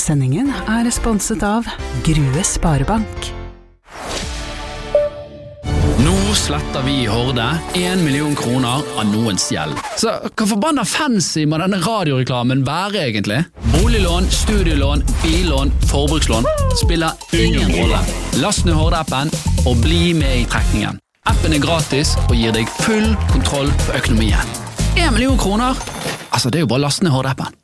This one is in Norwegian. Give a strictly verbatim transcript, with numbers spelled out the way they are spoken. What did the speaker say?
Sendingen er sponset av Grue Sparebank. Nå sletter vi i Horde en million kroner av noens gjeld. Så hva forbanna fancy må denne radioreklamen være egentlig? Boliglån, studielån, billån, forbrukslån spiller ingen rolle. Last ned Horde-appen og bli med i trekningen. Appen er gratis og gir deg full kontroll på økonomien. En million kroner? Altså, det er jo bare last ned Horde-appen.